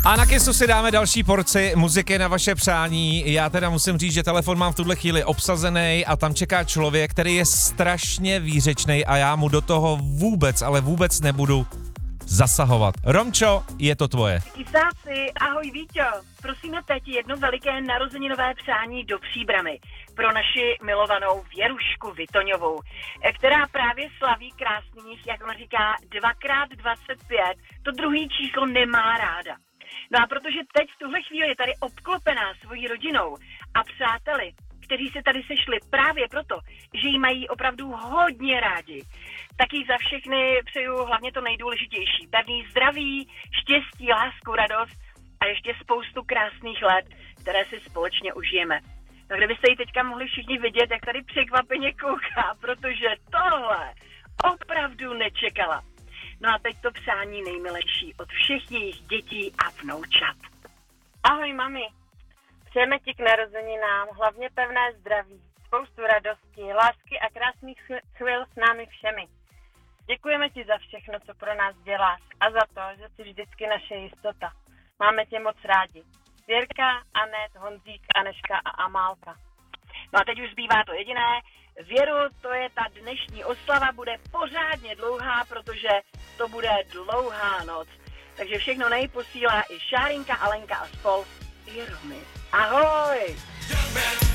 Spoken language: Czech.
A na Kissu si dáme další porci muziky na vaše přání. Já teda musím říct, že telefon mám v tuhle chvíli obsazený a tam čeká člověk, který je strašně výřečnej a já mu do toho vůbec, ale vůbec nebudu zasahovat. Romčo, je to tvoje. Kysáci, ahoj Víťo. Prosíme teď jedno veliké narozeninové přání do Příbramy pro naši milovanou Věrušku Vitoňovou, která právě slaví krásných, jak ona říká, 2x25. To druhý číslo nemá ráda. No a protože teď v tuhle chvíli je tady obklopená svojí rodinou a přáteli, kteří se tady sešli právě proto, že jí mají opravdu hodně rádi, tak jí za všechny přeju hlavně to nejdůležitější. Pevný zdraví, štěstí, lásku, radost a ještě spoustu krásných let, které si společně užijeme. Tak kdybyste ji teďka mohli všichni vidět, jak tady překvapeně kouká, protože tohle opravdu nečekala. No a teď to přání nejmilejší od všech jejich dětí a vnoučat. Ahoj mami, přejeme ti k narozeninám hlavně pevné zdraví, spoustu radosti, lásky a krásných chvil s námi všemi. Děkujeme ti za všechno, co pro nás děláš a za to, že jsi vždycky naše jistota. Máme tě moc rádi. Věrka, Anet, Honzík, Aneška a Amálka. No a teď už zbývá to jediné. Věru, to je ta dnešní oslava, bude pořádně dlouhá, protože to bude dlouhá noc. Takže všechno nejposílá i Šárinka, Alenka a spol. I Romy. Ahoj!